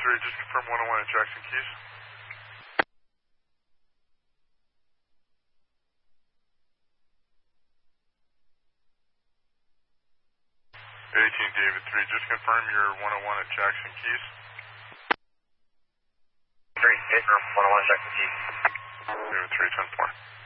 3, just confirm 101 at Jackson Keys. 18 David 3, just confirm you're 101 at Jackson Keys. 3, confirm 101 Jackson Keys. David 3, 10-4.